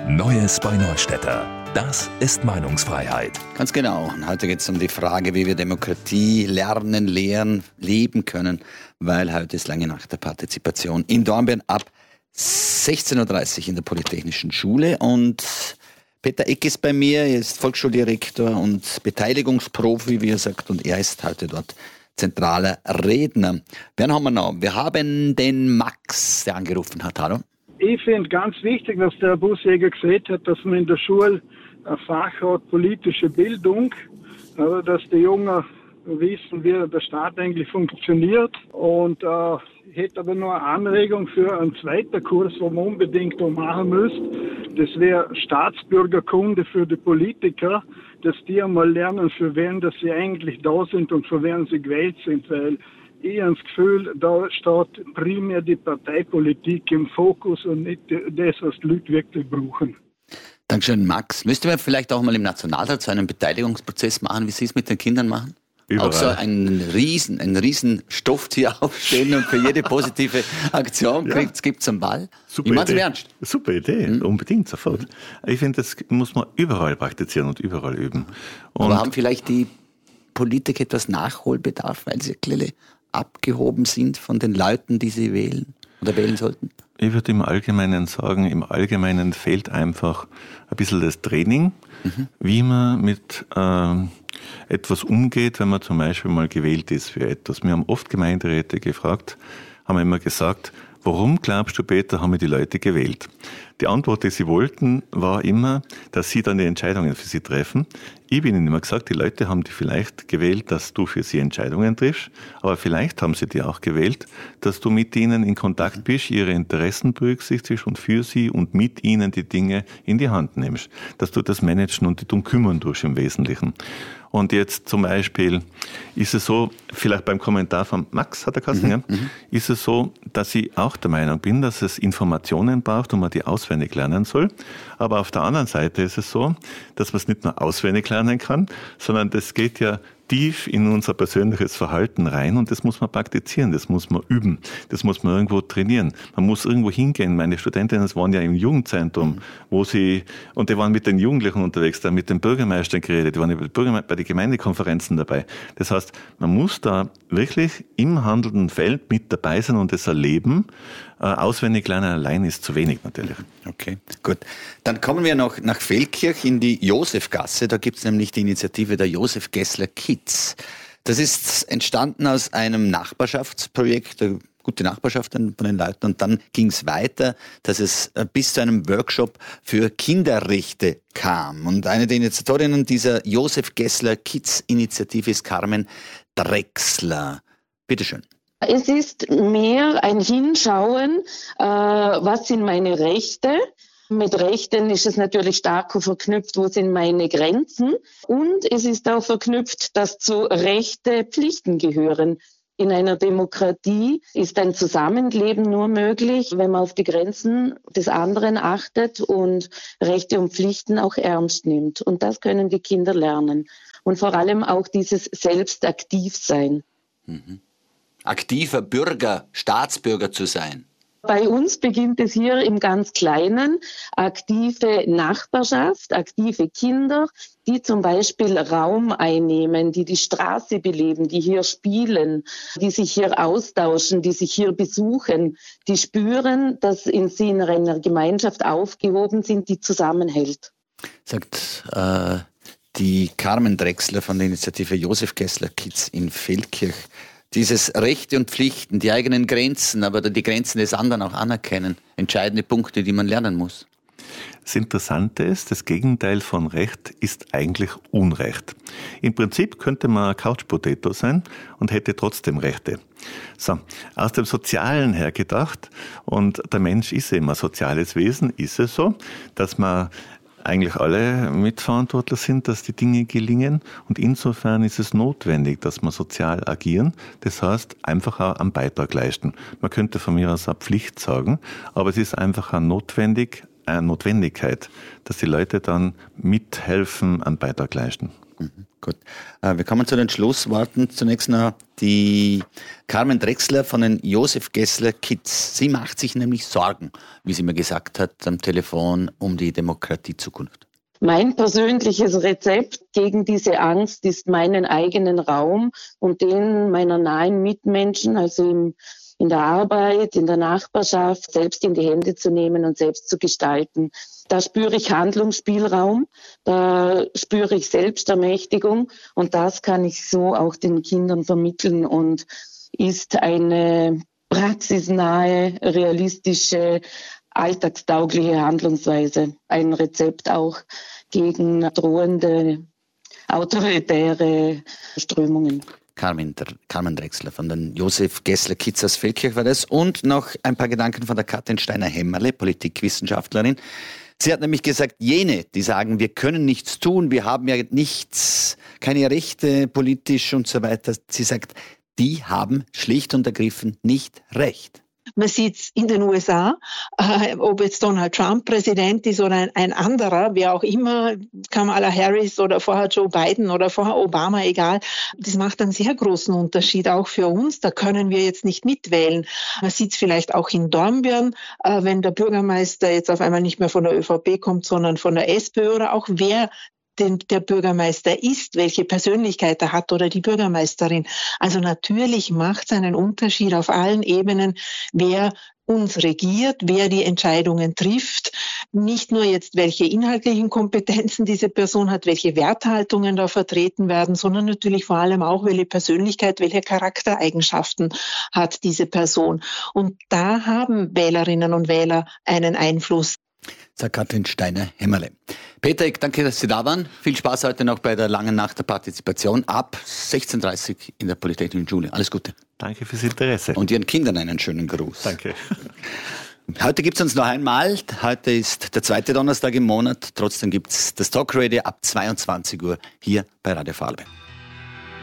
Neues bei Neustädter. Das ist Meinungsfreiheit. Ganz genau. Und heute geht es um die Frage, wie wir Demokratie lernen, lehren, leben können, weil heute ist lange Nacht der Partizipation in Dornbirn ab 16.30 Uhr in der Polytechnischen Schule. Und Peter Eck ist bei mir, er ist Volksschuldirektor und Beteiligungsprofi, wie er sagt, und er ist heute dort zentraler Redner. Wen haben wir noch? Wir haben den Max, der angerufen hat. Hallo. Ich finde ganz wichtig, was der Herr Busjäger gesagt hat, dass man in der Schule ein Fach hat, politische Bildung, dass die Jungen wissen, wie der Staat eigentlich funktioniert. Und ich hätte aber nur eine Anregung für einen zweiten Kurs, den man unbedingt machen müsste. Das wäre Staatsbürgerkunde für die Politiker, dass die einmal lernen, für wen dass sie eigentlich da sind und für wen sie gewählt sind, weil ich habe das Gefühl, da steht primär die Parteipolitik im Fokus und nicht das, was die Leute wirklich brauchen. Dankeschön, Max. Müsste man vielleicht auch mal im Nationalrat so einen Beteiligungsprozess machen, wie Sie es mit den Kindern machen? Überall. Auch so einen riesen Stofftier aufstellen und für jede positive Aktion gibt es einen Ball. Super Ich meine es Idee. ernst. Super Idee, unbedingt, sofort. Ich finde, das muss man überall praktizieren und überall üben. Und aber haben vielleicht die Politiker etwas Nachholbedarf, weil sie ein bisschen abgehoben sind von den Leuten, die sie wählen oder wählen sollten? Ich würde im Allgemeinen sagen, im Allgemeinen fehlt einfach ein bisschen das Training, wie man mit etwas umgeht, wenn man zum Beispiel mal gewählt ist für etwas. Wir haben oft Gemeinderäte gefragt, haben immer gesagt, warum glaubst du, Peter, haben wir die Leute gewählt? Die Antwort, die sie wollten, war immer, dass sie dann die Entscheidungen für sie treffen. Ich bin ihnen immer gesagt, die Leute haben dich vielleicht gewählt, dass du für sie Entscheidungen triffst, aber vielleicht haben sie dir auch gewählt, dass du mit ihnen in Kontakt bist, ihre Interessen berücksichtigst und für sie und mit ihnen die Dinge in die Hand nimmst. Dass du das managen und dich darum kümmern tust im Wesentlichen. Und jetzt zum Beispiel ist es so, vielleicht beim Kommentar von Max, hat er gesagt, ist es so, dass ich auch der Meinung bin, dass es Informationen braucht und man die auswendig lernen soll. Aber auf der anderen Seite ist es so, dass man es nicht nur auswendig lernen kann, sondern das geht ja tief in unser persönliches Verhalten rein und das muss man praktizieren, das muss man üben, das muss man irgendwo trainieren. Man muss irgendwo hingehen. Meine Studentinnen waren ja im Jugendzentrum, und die waren mit den Jugendlichen unterwegs, da mit den Bürgermeistern geredet, die waren bei den Gemeindekonferenzen dabei. Das heißt, man muss da wirklich im handelnden Feld mit dabei sein und das erleben. Auswendig lernen allein ist zu wenig natürlich. Okay, gut. Dann kommen wir noch nach Feldkirch in die Josefgasse. Da gibt es nämlich die Initiative der Josef Gessler Kids. Das ist entstanden aus einem Nachbarschaftsprojekt, eine gute Nachbarschaft von den Leuten. Und dann ging es weiter, dass es bis zu einem Workshop für Kinderrechte kam. Und eine der Initiatorinnen dieser Josef Gessler Kids Initiative ist Carmen Drechsler. Bitteschön. Es ist mehr ein Hinschauen, was sind meine Rechte. Mit Rechten ist es natürlich stark verknüpft, wo sind meine Grenzen. Und es ist auch verknüpft, dass zu Rechte Pflichten gehören. In einer Demokratie ist ein Zusammenleben nur möglich, wenn man auf die Grenzen des anderen achtet und Rechte und Pflichten auch ernst nimmt. Und das können die Kinder lernen. Und vor allem auch dieses Selbstaktivsein. Aktiver Bürger, Staatsbürger zu sein. Bei uns beginnt es hier im ganz Kleinen, aktive Nachbarschaft, aktive Kinder, die zum Beispiel Raum einnehmen, die die Straße beleben, die hier spielen, die sich hier austauschen, die sich hier besuchen, die spüren, dass sie in einer Gemeinschaft aufgehoben sind, die zusammenhält. Sagt die Carmen Drechsler von der Initiative Josef Gessler Kids in Feldkirch. Dieses Rechte und Pflichten, die eigenen Grenzen, aber die Grenzen des anderen auch anerkennen. Entscheidende Punkte, die man lernen muss. Das Interessante ist, das Gegenteil von Recht ist eigentlich Unrecht. Im Prinzip könnte man Couch Potato sein und hätte trotzdem Rechte. So, aus dem Sozialen her gedacht, und der Mensch ist eben ein soziales Wesen, ist es so, dass man eigentlich alle mitverantwortlich sind, dass die Dinge gelingen. Und insofern ist es notwendig, dass wir sozial agieren. Das heißt, einfach auch einen Beitrag leisten. Man könnte von mir aus eine Pflicht sagen, aber es ist einfach eine Notwendigkeit, dass die Leute dann mithelfen, einen Beitrag leisten. Gut. Wir kommen zu den Schlussworten. Zunächst noch die Carmen Drechsler von den Josef Gessler Kids. Sie macht sich nämlich Sorgen, wie sie mir gesagt hat am Telefon, um die Demokratiezukunft. Mein persönliches Rezept gegen diese Angst ist, meinen eigenen Raum und den meiner nahen Mitmenschen, also in der Arbeit, in der Nachbarschaft, selbst in die Hände zu nehmen und selbst zu gestalten. Da spüre ich Handlungsspielraum, da spüre ich Selbstermächtigung und das kann ich so auch den Kindern vermitteln und ist eine praxisnahe, realistische, alltagstaugliche Handlungsweise. Ein Rezept auch gegen drohende autoritäre Strömungen. Carmen Drechsler von den Josef Gessler Kids aus Feldkirch war das. Und noch ein paar Gedanken von der Katrin Steiner-Hämmerle, Politikwissenschaftlerin. Sie hat nämlich gesagt, jene, die sagen, wir können nichts tun, wir haben ja nichts, keine Rechte politisch und so weiter. Sie sagt, die haben schlicht und ergriffen nicht recht. Man sieht es in den USA, ob jetzt Donald Trump Präsident ist oder ein anderer, wer auch immer, Kamala Harris oder vorher Joe Biden oder vorher Obama, egal. Das macht einen sehr großen Unterschied, auch für uns. Da können wir jetzt nicht mitwählen. Man sieht es vielleicht auch in Dornbirn, wenn der Bürgermeister jetzt auf einmal nicht mehr von der ÖVP kommt, sondern von der SPÖ oder auch wer der Bürgermeister ist, welche Persönlichkeit er hat oder die Bürgermeisterin. Also natürlich macht es einen Unterschied auf allen Ebenen, wer uns regiert, wer die Entscheidungen trifft. Nicht nur jetzt, welche inhaltlichen Kompetenzen diese Person hat, welche Werthaltungen da vertreten werden, sondern natürlich vor allem auch, welche Persönlichkeit, welche Charaktereigenschaften hat diese Person. Und da haben Wählerinnen und Wähler einen Einfluss. Sagt Katrin Steiner-Hämmerle. Peter, ich danke, dass Sie da waren. Viel Spaß heute noch bei der langen Nacht der Partizipation ab 16:30 Uhr in der Polytechnischen Schule. Alles Gute. Danke fürs Interesse. Und Ihren Kindern einen schönen Gruß. Danke. Heute gibt es uns noch einmal. Heute ist der zweite Donnerstag im Monat. Trotzdem gibt es das Talkradio ab 22 Uhr hier bei Radio Vorarlberg.